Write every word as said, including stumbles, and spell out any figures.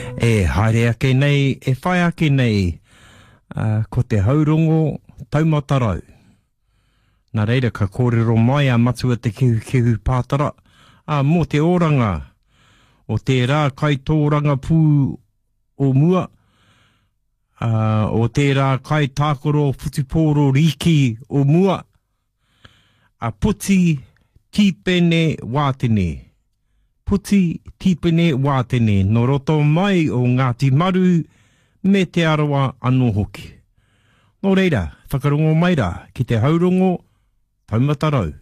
E haere ake nei, e whai ake nei, uh, ko te haurongo taumatarau. Nā reira ka kōrero mai a matua te kehu kehu pātara, a mō te oranga, o te rā kai tōranga pū o mua, uh, o te rā kai tākoro putipōro riki o mua, a puti tīpene wātene. Puti tīpene wātene, no roto mai o Ngāti Maru me te arawa anō hoki. Nō reira, whakarongo mai rā ki te haurongo taumatarau.